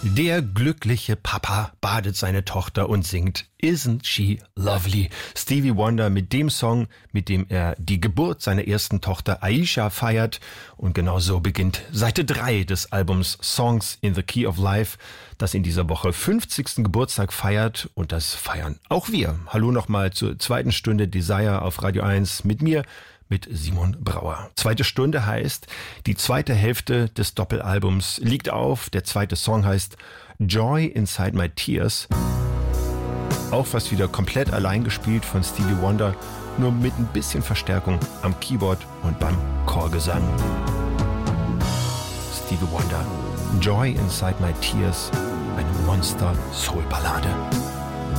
Der glückliche Papa badet seine Tochter und singt Isn't She Lovely? Stevie Wonder mit dem Song, mit dem er die Geburt seiner ersten Tochter Aisha feiert. Und genau so beginnt Seite 3 des Albums Songs in the Key of Life, das in dieser Woche 50. Geburtstag feiert. Und das feiern auch wir. Hallo nochmal zur zweiten Stunde Desire auf Radio 1 mit mir, mit Simon Brauer. Zweite Stunde heißt, die zweite Hälfte des Doppelalbums liegt auf. Der zweite Song heißt Joy Inside My Tears. Auch fast wieder komplett allein gespielt von Stevie Wonder, nur mit ein bisschen Verstärkung am Keyboard und beim Chorgesang. Stevie Wonder, Joy Inside My Tears, eine Monster-Soul-Ballade.